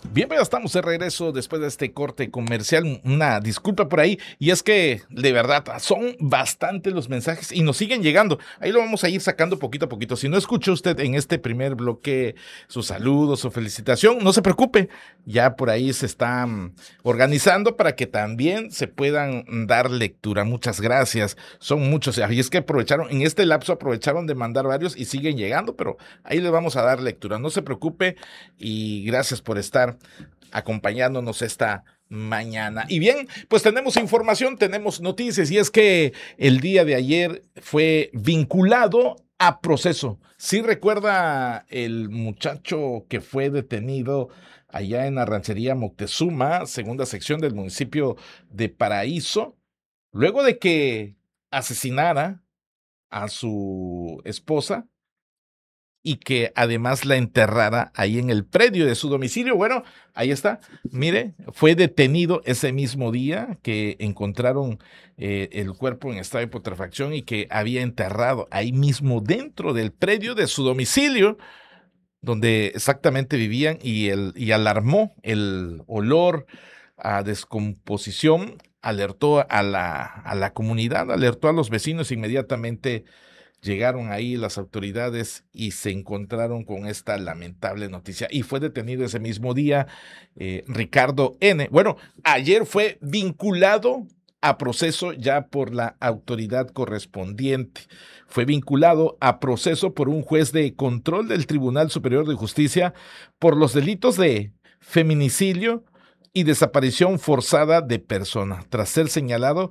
Bien, pues ya estamos de regreso después de este corte comercial. Una disculpa por ahí, y es que de verdad son bastantes los mensajes y nos siguen llegando. Ahí lo vamos a ir sacando poquito a poquito. Si no escucha usted en este primer bloque su saludo, su felicitación, no se preocupe. Ya por ahí se está organizando para que también se puedan dar lectura. Muchas gracias. Son muchos. Y es que aprovecharon, en este lapso aprovecharon de mandar varios y siguen llegando, pero ahí les vamos a dar lectura. No se preocupe y gracias por estar acompañándonos esta mañana. Y bien, pues tenemos información, tenemos noticias, y es que el día de ayer fue vinculado a proceso. ¿Sí recuerda el muchacho que fue detenido allá en la ranchería Moctezuma, segunda sección del municipio de Paraíso, luego de que asesinara a su esposa y que además la enterrara ahí en el predio de su domicilio? Bueno, ahí está. Mire, fue detenido ese mismo día que encontraron el cuerpo en estado de putrefacción y que había enterrado ahí mismo dentro del predio de su domicilio, donde exactamente vivían, y alarmó el olor a descomposición, alertó a la comunidad, alertó a los vecinos. Inmediatamente llegaron ahí las autoridades y se encontraron con esta lamentable noticia. Y fue detenido ese mismo día Ricardo N. Bueno, ayer fue vinculado a proceso ya por la autoridad correspondiente. Fue vinculado a proceso por un juez de control del Tribunal Superior de Justicia por los delitos de feminicidio y desaparición forzada de persona, tras ser señalado